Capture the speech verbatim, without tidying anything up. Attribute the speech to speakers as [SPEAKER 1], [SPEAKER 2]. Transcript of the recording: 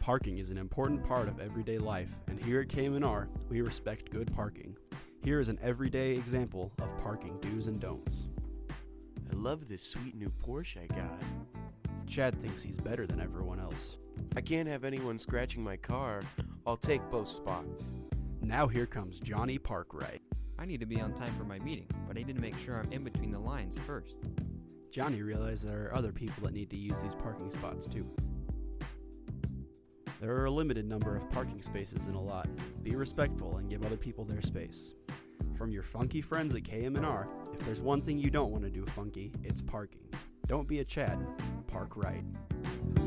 [SPEAKER 1] Parking is an important part of everyday life, and here at K M N R, we respect good parking. Here is an everyday example of parking do's and don'ts.
[SPEAKER 2] I love this sweet new Porsche I got.
[SPEAKER 1] Chad thinks he's better than everyone else.
[SPEAKER 2] I can't have anyone scratching my car. I'll take both spots.
[SPEAKER 1] Now here comes Johnny Parkwright.
[SPEAKER 3] I need to be on time for my meeting, but I need to make sure I'm in between the lines first.
[SPEAKER 1] Johnny realized there are other people that need to use these parking spots too. There are a limited number of parking spaces in a lot. Be respectful and give other people their space. From your funky friends at K M N R, if there's one thing you don't want to do funky, it's parking. Don't be a Chad. Park right.